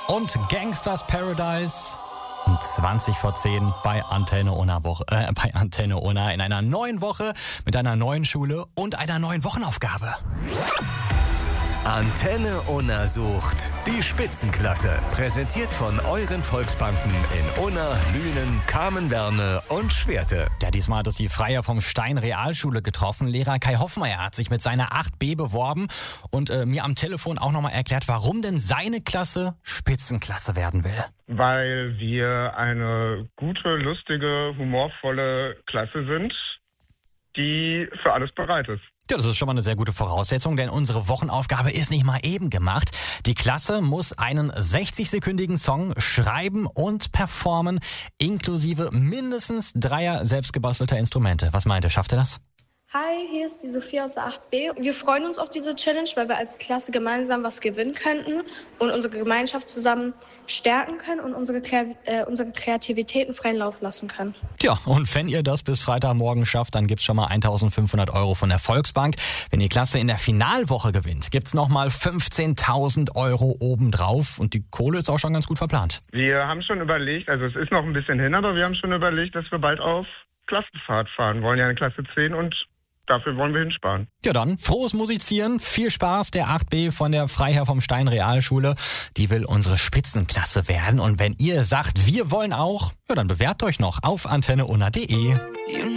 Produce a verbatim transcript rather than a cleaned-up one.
und Gangsters Paradise. Um zwanzig vor zehn bei Antenne Unna Woche, äh, bei Antenne Unna in einer neuen Woche mit einer neuen Schule und einer neuen Wochenaufgabe. Antenne Unna sucht die Spitzenklasse. Präsentiert von euren Volksbanken in Unna, Lünen, Kamenberne und Schwerte. Ja, diesmal hat es die Freier vom Stein Realschule getroffen. Lehrer Kai Hoffmeier hat sich mit seiner acht B beworben und äh, mir am Telefon auch nochmal erklärt, warum denn seine Klasse Spitzenklasse werden will. Weil wir eine gute, lustige, humorvolle Klasse sind, die für alles bereit ist. Ja, das ist schon mal eine sehr gute Voraussetzung, denn unsere Wochenaufgabe ist nicht mal eben gemacht. Die Klasse muss einen sechzig-sekündigen Song schreiben und performen, inklusive mindestens dreier selbstgebastelter Instrumente. Was meint ihr, schafft ihr das? Hi, hier ist die Sophia aus der acht B. Wir freuen uns auf diese Challenge, weil wir als Klasse gemeinsam was gewinnen könnten und unsere Gemeinschaft zusammen stärken können und unsere, Kre- äh, unsere Kreativitäten freien Lauf lassen können. Tja, und wenn ihr das bis Freitagmorgen schafft, dann gibt's schon mal eintausendfünfhundert Euro von der Volksbank. Wenn die Klasse in der Finalwoche gewinnt, gibt's nochmal fünfzehntausend Euro obendrauf und die Kohle ist auch schon ganz gut verplant. Wir haben schon überlegt, also es ist noch ein bisschen hin, aber wir haben schon überlegt, dass wir bald auf Klassenfahrt fahren wollen, ja in Klasse zehn, und dafür wollen wir hinsparen. Ja dann, frohes Musizieren, viel Spaß der acht B von der Freiherr vom Stein Realschule. Die will unsere Spitzenklasse werden und wenn ihr sagt, wir wollen auch, ja dann bewerbt euch noch auf antenne unna punkt de.